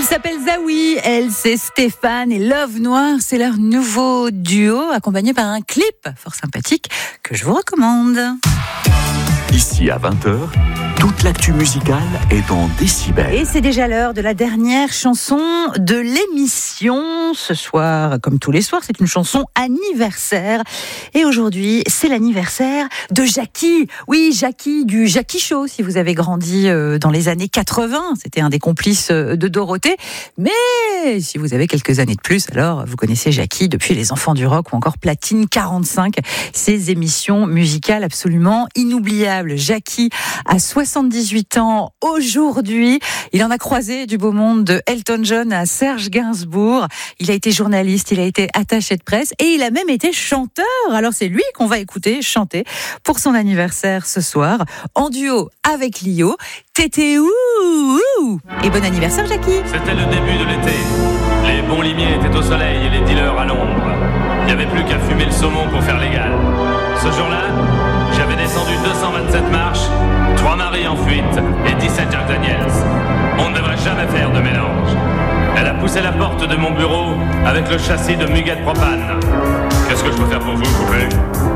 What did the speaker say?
s'appelle Zawi, elle c'est Stéphane et Love Noir, c'est leur nouveau duo accompagné par un clip fort sympathique que je vous recommande. Ici à 20h, toute l'actu musicale est en décibels. Et c'est déjà l'heure de la dernière chanson de l'émission. Ce soir, comme tous les soirs, c'est une chanson anniversaire. Et aujourd'hui, c'est l'anniversaire de Jackie. Oui, Jackie, du Jackie Show, si vous avez grandi dans les années 80. C'était un des complices de Dorothée. Mais si vous avez quelques années de plus, alors vous connaissez Jackie depuis Les Enfants du Rock ou encore Platine 45. Ces émissions musicales absolument inoubliables. Jackie a 78 ans aujourd'hui. Il en a croisé du beau monde de Elton John à Serge Gainsbourg. Il a été journaliste, il a été attaché de presse et il a même été chanteur. Alors c'est lui qu'on va écouter chanter pour son anniversaire ce soir en duo avec Lio. Tété ouh. Et bon anniversaire Jackie. C'était le début de l'été. Les bons limiers étaient au soleil et les dealers à l'ombre. Il n'y avait plus qu'à fumer le saumon pour faire légal. Ce jour-là, j'avais descendu 227 marches, 3 maris en fuite et 17 Jack Daniels. On ne devrait jamais faire de mélange. Elle a poussé la porte de mon bureau avec le châssis de Muguet Propane. Qu'est-ce que je peux faire pour vous, poupée ?